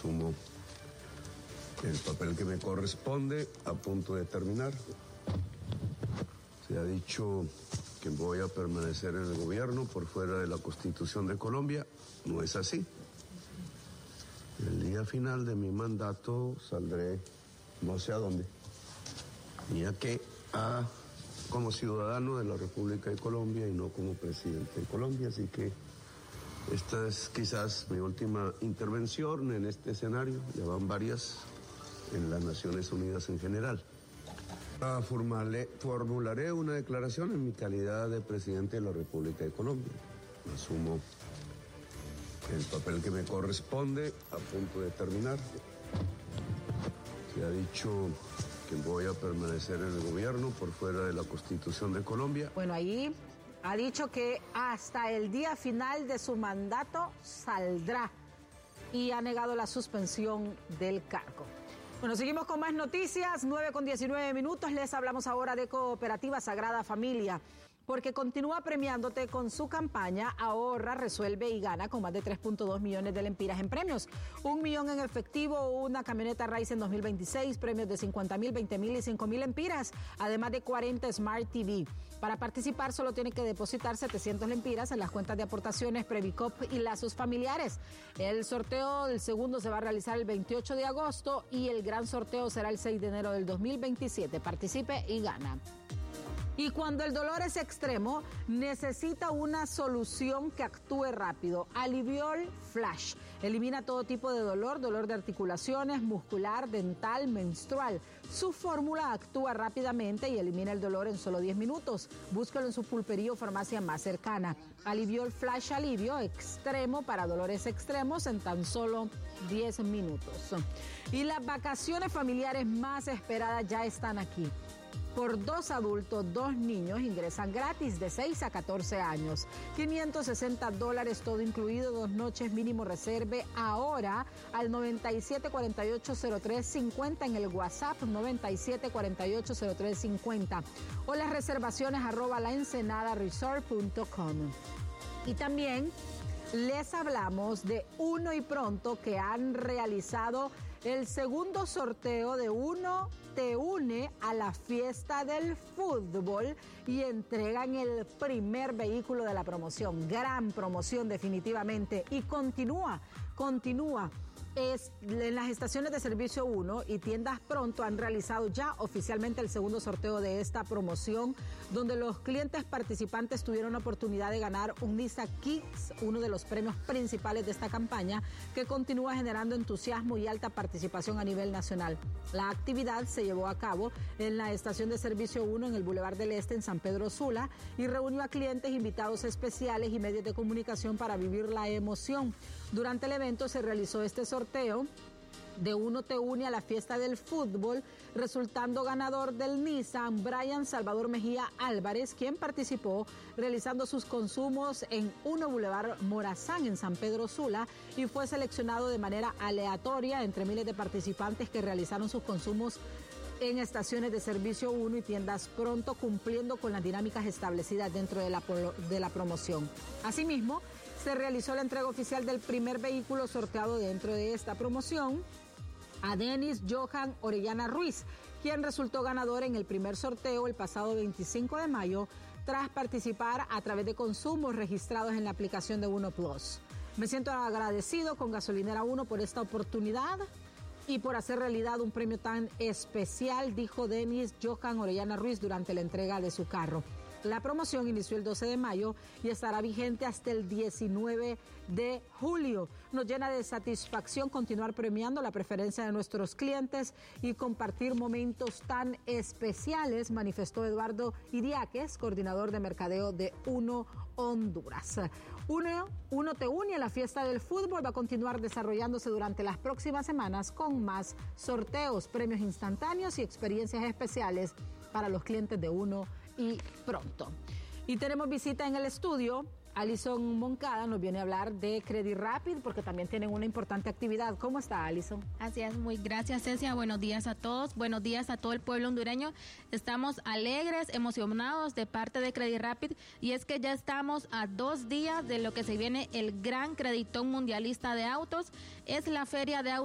asumo el papel que me corresponde, a punto de terminar. Se ha dicho que voy a permanecer en el gobierno por fuera de la Constitución de Colombia. No es así. El día final de mi mandato saldré no sé a dónde, ni a qué, como ciudadano de la República de Colombia y no como presidente de Colombia, así que esta es quizás mi última intervención en este escenario, ya van varias en las Naciones Unidas en general. Formularé una declaración en mi calidad de presidente de la República de Colombia. Asumo el papel que me corresponde, a punto de terminar. Se ha dicho que voy a permanecer en el gobierno por fuera de la Constitución de Colombia. Bueno, ahí ha dicho que hasta el día final de su mandato saldrá y ha negado la suspensión del cargo. Bueno, seguimos con más noticias, 9:19. Les hablamos ahora de Cooperativa Sagrada Familia, porque continúa premiándote con su campaña Ahorra, Resuelve y Gana con más de 3.2 millones de lempiras en premios. 1 millón en efectivo, una camioneta Ryzen 2026, premios de 50,000, 20,000 y 5,000 lempiras, además de 40 Smart TV. Para participar solo tiene que depositar 700 lempiras en las cuentas de aportaciones Previcop y lazos familiares. El sorteo del segundo se va a realizar el 28 de agosto y el gran sorteo será el 6 de enero del 2027. Participe y gana. Y cuando el dolor es extremo, necesita una solución que actúe rápido. Aliviol Flash elimina todo tipo de dolor de articulaciones, muscular, dental, menstrual. Su fórmula actúa rápidamente y elimina el dolor en solo 10 minutos. Búscalo en su pulpería o farmacia más cercana. Aliviol Flash Alivio extremo para dolores extremos en tan solo 10 minutos. Y las vacaciones familiares más esperadas ya están aquí. Por 2 adultos, 2 niños ingresan gratis de 6 a 14 años. $560 todo incluido, 2 noches mínimo reserve ahora al 97480350 en el WhatsApp 97480350 o las reservaciones @laensenadaresort.com. Y también les hablamos de Uno y Pronto, que han realizado el segundo sorteo de Uno Te Une a la Fiesta del Fútbol y entregan el primer vehículo de la promoción. Gran promoción definitivamente, y continúa. En las estaciones de servicio 1 y tiendas Pronto han realizado ya oficialmente el segundo sorteo de esta promoción, donde los clientes participantes tuvieron la oportunidad de ganar un Nissan Kicks, uno de los premios principales de esta campaña, que continúa generando entusiasmo y alta participación a nivel nacional. La actividad se llevó a cabo en la estación de servicio 1 en el Boulevard del Este en San Pedro Sula y reunió a clientes, invitados especiales y medios de comunicación para vivir la emoción. Durante el evento se realizó este sorteo de Uno Te Une a la Fiesta del Fútbol, resultando ganador del Nissan Brian Salvador Mejía Álvarez, quien participó realizando sus consumos en Uno Boulevard Morazán en San Pedro Sula y fue seleccionado de manera aleatoria entre miles de participantes que realizaron sus consumos en estaciones de servicio 1 y tiendas Pronto, cumpliendo con las dinámicas establecidas dentro de la promoción. Asimismo, se realizó la entrega oficial del primer vehículo sorteado dentro de esta promoción a Denis Johan Orellana Ruiz, quien resultó ganador en el primer sorteo el pasado 25 de mayo tras participar a través de consumos registrados en la aplicación de Uno Plus. Me siento agradecido con Gasolinera 1 por esta oportunidad y por hacer realidad un premio tan especial, dijo Denis Johan Orellana Ruiz durante la entrega de su carro. La promoción inició el 12 de mayo y estará vigente hasta el 19 de julio. Nos llena de satisfacción continuar premiando la preferencia de nuestros clientes y compartir momentos tan especiales, manifestó Eduardo Iriáquez, coordinador de mercadeo de Uno Honduras. Uno Te Une a la Fiesta del Fútbol va a continuar desarrollándose durante las próximas semanas con más sorteos, premios instantáneos y experiencias especiales para los clientes de Uno y Pronto. Y tenemos visita en el estudio. Alison Moncada nos viene a hablar de Credit Rapid porque también tienen una importante actividad. ¿Cómo está, Alison? Así es, muy gracias, Cecia. Buenos días a todos. Buenos días a todo el pueblo hondureño. Estamos alegres, emocionados de parte de Credit Rapid, y es que ya estamos a 2 días de lo que se viene el gran Creditón Mundialista de Autos. Es la feria de autos